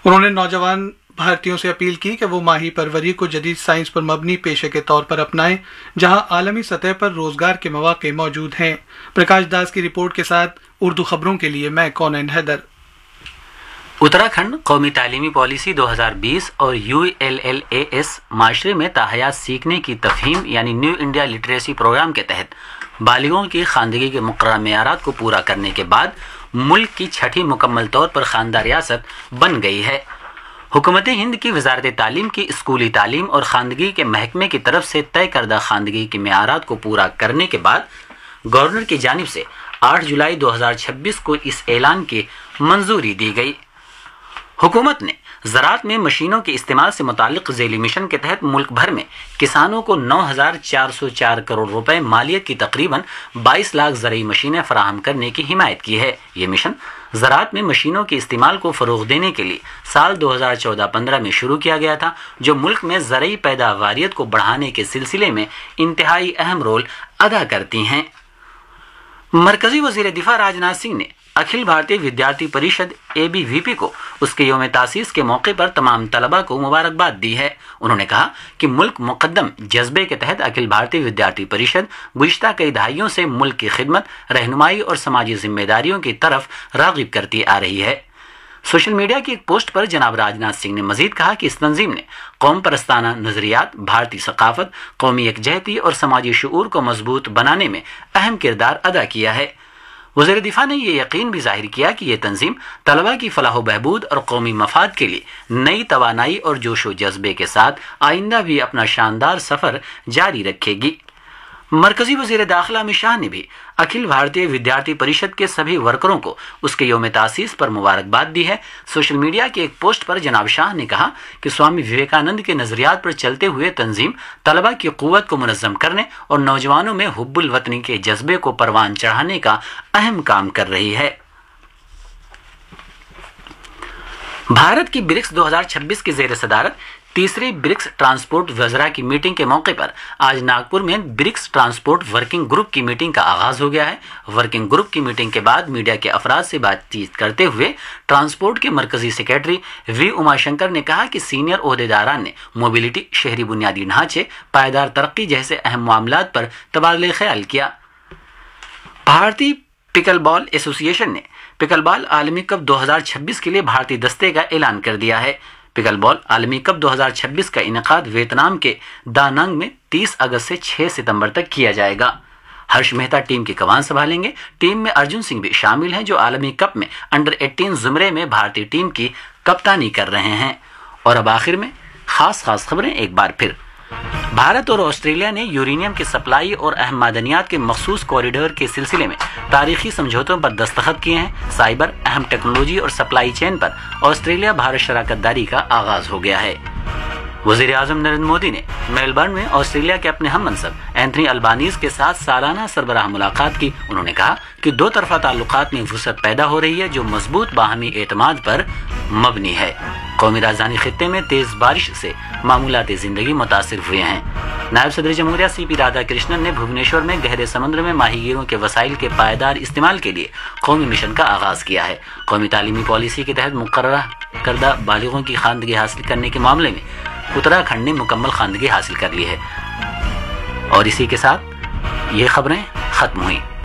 انہوں نے نوجوان بھارتیوں سے اپیل کی کہ وہ ماہی پروری کو جدید سائنس پر مبنی پیشے کے طور پر اپنائیں، جہاں عالمی سطح پر روزگار کے مواقع موجود ہیں۔ پرکاش داس کی رپورٹ کے ساتھ اردو خبروں کے لیے میں کونین حیدر۔ اتراکھنڈ قومی تعلیمی پالیسی 2020 اور ULLAS معاشرے میں تاحیات سیکھنے کی تفہیم یعنی نیو انڈیا لٹریسی پروگرام کے تحت بالغوں کی خواندگی کے مقررہ معیارات کو پورا کرنے کے بعد ملک کی چھٹی مکمل طور پر خواندہ ریاست بن گئی ہے۔ حکومت ہند کی وزارت تعلیم کی اسکولی تعلیم اور خواندگی کے محکمے کی طرف سے طے کردہ خواندگی کے معیارات کو پورا کرنے کے بعد گورنر کی جانب سے 8 جولائی 2026 کو اس اعلان کی منظوری دی گئی۔ حکومت نے زراعت میں مشینوں کے استعمال سے متعلق ذیلی مشن کے تحت ملک بھر میں کسانوں کو 9,404 کروڑ روپے مالیت کی تقریباً 22 لاکھ زرعی مشینیں فراہم کرنے کی حمایت کی ہے۔ یہ مشن زراعت میں مشینوں کے استعمال کو فروغ دینے کے لیے سال 2014-15 میں شروع کیا گیا تھا، جو ملک میں زرعی پیداواریت کو بڑھانے کے سلسلے میں انتہائی اہم رول ادا کرتی ہیں۔ مرکزی وزیر دفاع راجناتھ سنگھ نے اکھل بھارتی ودیارتھی پریشد ABVP کو اس کے یوم تاسیس کے موقع پر تمام طلباء کو مبارکباد دی ہے۔ انہوں نے کہا کہ ملک مقدم جذبے کے تحت اکھل بھارتی ودیارتھی پریشد گزشتہ کئی دہائیوں سے ملک کی خدمت، رہنمائی اور سماجی ذمہ داریوں کی طرف راغب کرتی آ رہی ہے۔ سوشل میڈیا کی ایک پوسٹ پر جناب راجناتھ سنگھ نے مزید کہا کہ اس تنظیم نے قوم پرستانہ نظریات، بھارتی ثقافت، قومی یکجہتی اور سماجی شعور کو مضبوط بنانے میں اہم کردار ادا کیا ہے۔ وزیر دفاع نے یہ یقین بھی ظاہر کیا کہ یہ تنظیم طلباء کی فلاح و بہبود اور قومی مفاد کے لیے نئی توانائی اور جوش و جذبے کے ساتھ آئندہ بھی اپنا شاندار سفر جاری رکھے گی۔ مرکزی وزیر داخلہ امت شاہ نے بھی اکھل بھارتی ودیارتھی پریشد کے سبھی ورکروں کو اس کے یوم تاسیس پر مبارکباد دی ہے۔ سوشل میڈیا کی ایک پوسٹ پر جناب شاہ نے کہا کہ سوامی وویکانند کے نظریات پر چلتے ہوئے تنظیم طلباء کی قوت کو منظم کرنے اور نوجوانوں میں حب الوطنی کے جذبے کو پروان چڑھانے کا اہم کام کر رہی ہے۔ بھارت کی برکس 2026 کی زیر صدارت تیسری برکس ٹرانسپورٹ وزراء کی میٹنگ کے موقع پر آج ناگپور میں برکس ٹرانسپورٹ ورکنگ گروپ کی میٹنگ کا آغاز ہو گیا ہے۔ ورکنگ گروپ کی میٹنگ کے بعد میڈیا کے افراد سے بات چیت کرتے ہوئے ٹرانسپورٹ کے مرکزی سیکریٹری وی اما شنکر نے کہا کہ سینئر عہدیداران نے موبلٹی، شہری بنیادی ڈھانچے، پائیدار ترقی جیسے اہم معاملات پر تبادلہ خیال کیا۔ بھارتی پکل بال ایسوسی ایشن نے پکل بال عالمی کپ 2026 کے لیے بھارتی دستے کا اعلان کر دیا ہے۔ پکل بال عالمی کپ 2026 کا انعقاد ویتنام کے دا ننگ میں 30 اگست سے 6 ستمبر تک کیا جائے گا۔ ہرش مہتا ٹیم کی کمان سنبھالیں گے۔ ٹیم میں ارجن سنگھ بھی شامل ہیں، جو عالمی کپ میں انڈر 18 زمرے میں بھارتی ٹیم کی کپتانی کر رہے ہیں۔ اور اب آخر میں خاص خبریں ایک بار پھر۔ بھارت اور آسٹریلیا نے یورینیم کی سپلائی اور اہم معدنیات کے مخصوص کوریڈور کے سلسلے میں تاریخی سمجھوتوں پر دستخط کیے ہیں۔ سائبر، اہم ٹیکنالوجی اور سپلائی چین پر آسٹریلیا بھارت شراکت داری کا آغاز ہو گیا ہے۔ وزیر اعظم نریندر مودی نے میلبرن میں آسٹریلیا کے اپنے ہم منصب اینتھنی البانیز کے ساتھ سالانہ سربراہ ملاقات کی۔ انہوں نے کہا کہ دو طرفہ تعلقات میں وسعت پیدا ہو رہی ہے، جو مضبوط باہمی اعتماد پر مبنی ہے۔ قومی راجدھانی خطے میں تیز بارش سے معمولات زندگی متاثر ہوئے ہیں۔ نائب صدر جمہوریہ CP رادھا کرشنن نے بھوونیشور میں گہرے سمندر میں ماہی گیروں کے وسائل کے پائیدار استعمال کے لیے قومی مشن کا آغاز کیا ہے۔ قومی تعلیمی پالیسی کے تحت مقررہ کردہ بالغوں کی خواندگی حاصل کرنے کے معاملے میں اتراکھنڈ نے مکمل خواندگی حاصل کر لی ہے۔ اور اسی کے ساتھ یہ خبریں ختم ہوئیں۔